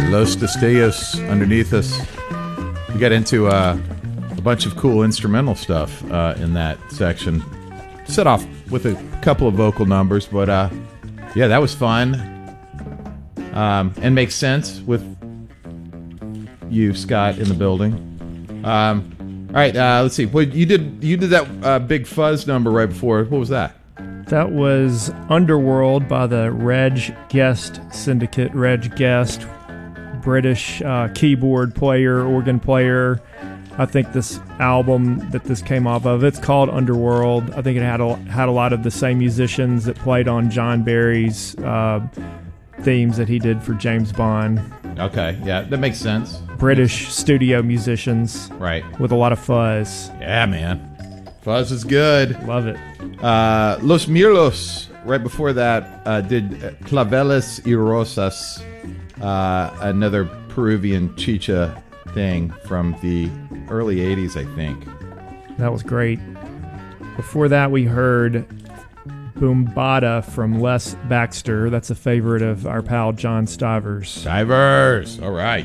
Los Destellos underneath us. We got into a bunch of cool instrumental stuff in that section. Set off with a couple of vocal numbers, but yeah, that was fun and makes sense with you, Scott, in the building. All right, let's see. Well, you did that big fuzz number right before. What was that? That was Underworld by the Reg Guest Syndicate. Reg Guest, British keyboard player, organ player. I think this album that this came off of, it's called Underworld. I think it had a lot of the same musicians that played on John Barry's themes that he did for James Bond. Okay, yeah, that makes sense. British studio musicians. Right. With a lot of fuzz. Yeah, man. Fuzz is good. Love it. Los Mirlos, right before that, did Claveles y Rosas, another Peruvian chicha thing from the early 80s, I think. That was great. Before that, we heard Boombada from Les Baxter. That's a favorite of our pal John Stivers. Stivers! All right.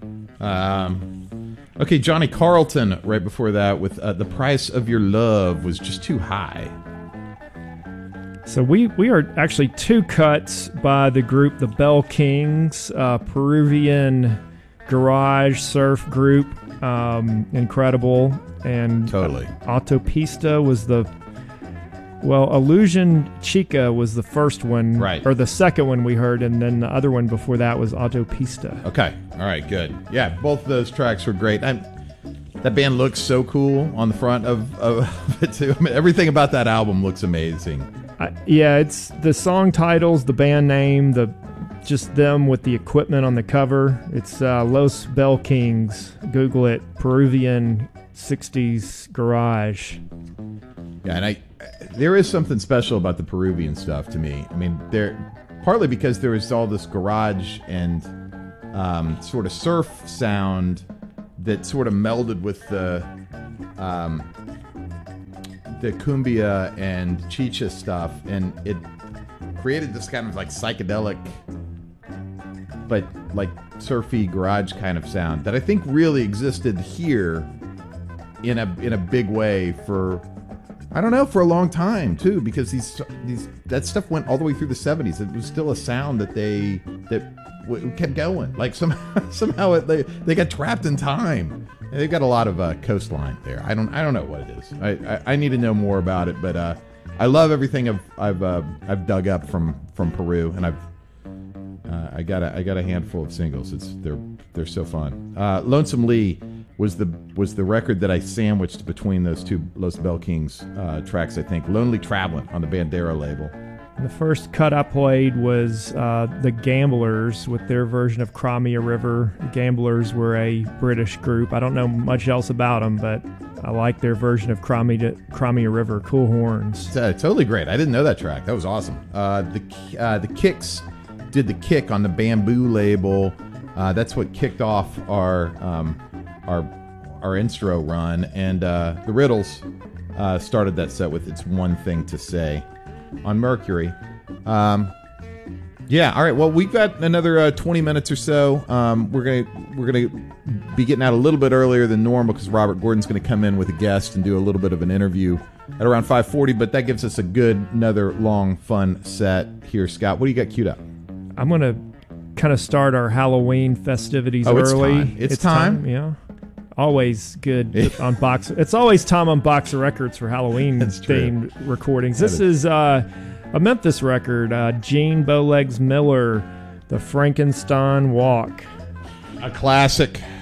Okay, Johnny Carlton, right before that, with The Price of Your Love Was Just Too High. So we are actually two cuts by the group The Bell Kings, Peruvian garage surf group, incredible. And totally. Autopista was Illusion Chica was the first one, right, or the second one we heard, and then the other one before that was Autopista. Okay, all right, good. Yeah, both of those tracks were great. That band looks so cool on the front of it too. I mean, everything about that album looks amazing. Yeah, it's the song titles, the band name, just them with the equipment on the cover. It's Los Bell Kings. Google it. Peruvian 60s garage. Yeah, and there is something special about the Peruvian stuff to me. I mean, partly because there is all this garage and sort of surf sound that sort of melded with the cumbia and chicha stuff, and it created this kind of like psychedelic but like surfy garage kind of sound that I think really existed here in a big way for, I don't know, for a long time too, because that stuff went all the way through the 70s. It was still a sound that kept going. Like somehow they got trapped in time. They've got a lot of coastline there. I don't know what it is. I need to know more about it, but I love everything I've dug up from Peru, and I got a handful of singles. They're so fun. Lonesome Lee was the record that I sandwiched between those two Los Bell Kings tracks, I think. Lonely Travelin' on the Bandera label. The first cut I played was the Gamblers with their version of Crimea River. The Gamblers were a British group. I don't know much else about them, but I like their version of Crimea River. Cool horns. Totally great. I didn't know that track. That was awesome. The Kicks did The Kick on the Bamboo label. That's what kicked off our intro run, and the Riddles started that set with It's One Thing to Say on Mercury. Yeah, all right, well, we've got another 20 minutes or so. We're gonna be getting out a little bit earlier than normal because Robert Gordon's going to come in with a guest and do a little bit of an interview at around 5:40, but that gives us another long, fun set here. Scott, what do you got queued up? I'm going to kind of start our Halloween festivities early. It's time. Yeah. Always good on Box. It's always time on Boxer Records for Halloween themed recordings. This is a Memphis record, Gene Bowlegs Miller, The Frankenstein Walk. A classic.